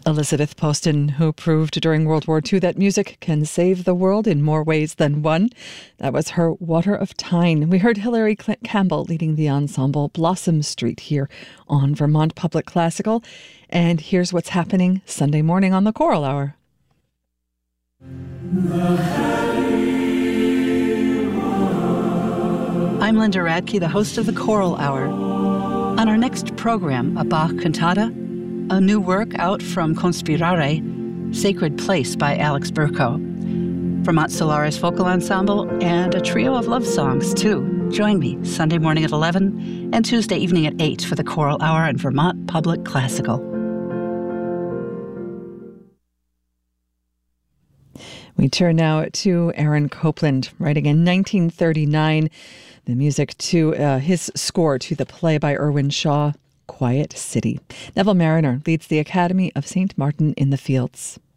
Elizabeth Poston, who proved during World War II that music can save the world in more ways than one. That was her Water of Tyne. We heard Hilary Campbell leading the ensemble Blossom Street here on Vermont Public Classical. And here's what's happening Sunday morning on the Choral Hour. I'm Linda Radke, the host of the Choral Hour. On our next program, a Bach cantata, a new work out from Conspirare, Sacred Place by Alex Burko, Vermont Solaris Vocal Ensemble, and a trio of love songs, too. Join me Sunday morning at 11 and Tuesday evening at 8 for the Choral Hour on Vermont Public Classical. We turn now to Aaron Copland, writing in 1939, the music to his score to the play by Irwin Shaw, Quiet City. Neville Mariner leads the Academy of St. Martin in the Fields.